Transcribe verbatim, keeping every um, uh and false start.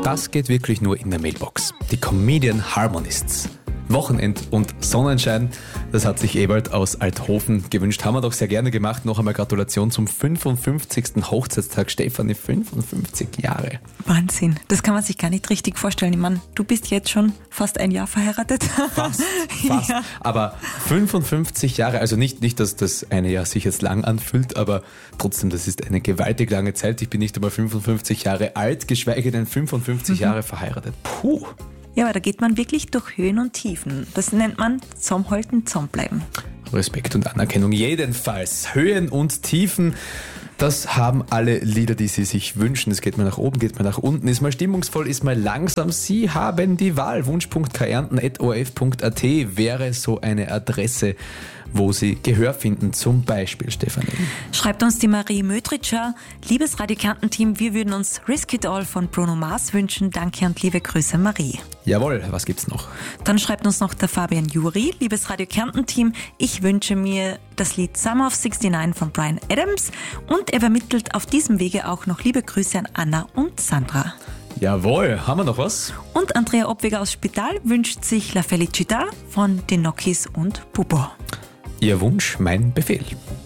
das geht wirklich nur in der Mailbox. Die Comedian Harmonists. Wochenend und Sonnenschein, das hat sich Ewald aus Althofen gewünscht. Haben wir doch sehr gerne gemacht. Noch einmal Gratulation zum fünfundfünfzigsten Hochzeitstag. Stefanie, fünfundfünfzig Jahre. Wahnsinn, das kann man sich gar nicht richtig vorstellen. Ich meine, du bist jetzt schon fast ein Jahr verheiratet. Fast, fast. Ja. Aber fünfundfünfzig Jahre, also nicht, nicht, dass das eine Jahr sich jetzt lang anfühlt, aber trotzdem, das ist eine gewaltig lange Zeit. Ich bin nicht einmal fünfundfünfzig Jahre alt, geschweige denn fünfundfünfzig mhm. Jahre verheiratet. Puh. Ja, aber da geht man wirklich durch Höhen und Tiefen. Das nennt man zusammenhalten, zusammenbleiben. Respekt und Anerkennung jedenfalls. Höhen und Tiefen, das haben alle Lieder, die Sie sich wünschen. Es geht mal nach oben, geht mal nach unten, ist mal stimmungsvoll, ist mal langsam. Sie haben die Wahl. wunsch punkt kärnten at o r f punkt a t wäre so eine Adresse, wo Sie Gehör finden, zum Beispiel, Stefanie. Schreibt uns die Marie Mötritscher. Liebes Radio Kärnten-Team, wir würden uns Risk It All von Bruno Mars wünschen. Danke und liebe Grüße, Marie. Jawohl, was gibt's noch? Dann schreibt uns noch der Fabian Juri. Liebes Radio Kärnten-Team, ich wünsche mir das Lied Summer of sixty-nine von Bryan Adams und er übermittelt auf diesem Wege auch noch liebe Grüße an Anna und Sandra. Jawohl, haben wir noch was? Und Andrea Obweger aus Spital wünscht sich La Felicita von den Nokis und Bubo. Ihr Wunsch, mein Befehl.